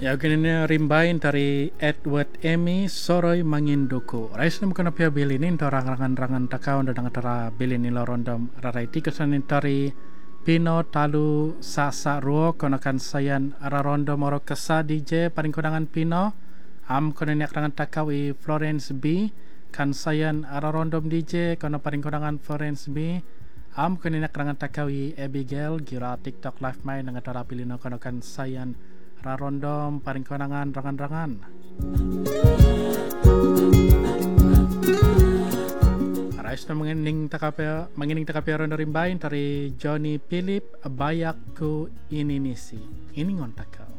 Ya ganina rimbain dari Edward Emi Soroy Manginduku. Rais nam kana pia bilinin rangan takau ndang tara bilini lorondom raraiti kesanin tari Pino talu sasa ruo konakan sayan rarondom oro kesa DJ paling konangan Pino am konanek rangan takau I Florence B kan sayan rarondom DJ kono paling konangan Florence B am konanek rangan takau I Abigail gira TikTok live main nang tara pilino konakan sayan rarondom paling konangan rangan-rangan. Arais na mangining takapero na rimbain tari Johnny Philip bayak ku ininisi. Iningon takaw.